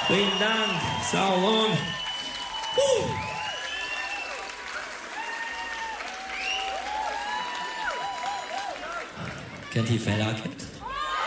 Vielen Dank, so long. Kennt ihr Fella Cat?